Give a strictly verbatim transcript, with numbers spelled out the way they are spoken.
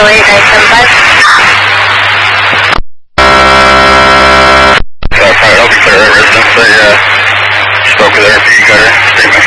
eight nine seven five. Uh, private, I'll be clear at residence. I uh, spoke with her. If you got her statement.